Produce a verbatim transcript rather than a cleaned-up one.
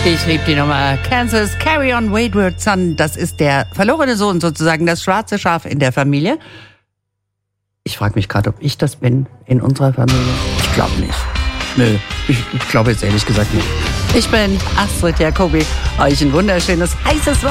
Ich liebe die Nummer. Kansas, Carry On Wayward Son. Das ist der verlorene Sohn sozusagen, das schwarze Schaf in der Familie. Ich frage mich gerade, ob ich das bin in unserer Familie. Ich glaube nicht. Nö, ich, ich glaube jetzt ehrlich gesagt nicht. Ich bin Astrid Jacobi. Euch ein wunderschönes, heißes